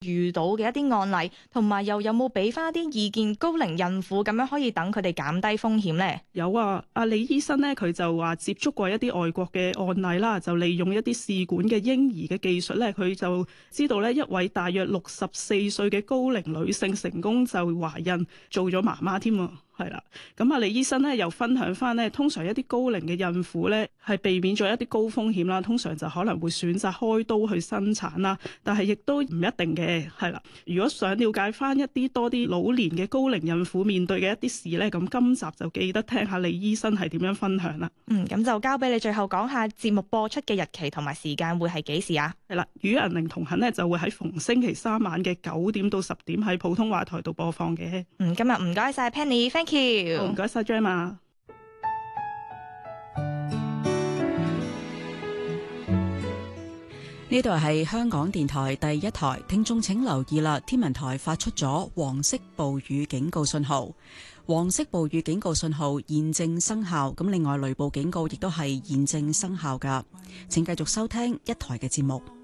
遇到嘅一啲案例，同埋又有冇俾翻一啲意見高齡孕婦咁樣可以等佢哋減低風險呢？ 有啊，阿李醫生呢，佢就話接觸過一啲外國嘅案例啦，就利用一啲試管嘅嬰兒嘅技術呢，佢就知道呢，一位大約64歲嘅高齡女性成功就懷孕做咗媽媽添啊。係啦，咁李醫生咧又分享翻咧，通常一啲高齡嘅孕婦咧係避免咗一啲高風險啦，通常就可能會選擇開刀去生產啦，但係亦都唔一定嘅，係啦。如果想了解翻一啲多啲老年嘅高齡孕婦面對嘅一啲事咧，咁今集就記得聽下李醫生係點樣分享啦。 咁就交俾你最後講下節目播出嘅日期同埋時間會係幾時啊？ 係啦，與銀齡同行呢就會喺逢星期三晚嘅9點到10點喺普通話台度播放嘅。 今日唔該晒 Penny，Thank you。 唔該晒 Gemma。 呢度係香港電台第一台，聽眾請留意啦，天文台發出咗黃色暴雨警告信號，黃色暴雨警告信號現正生效，咁另外雷暴警告亦都係現正生效噶，請繼續收聽一台嘅節目。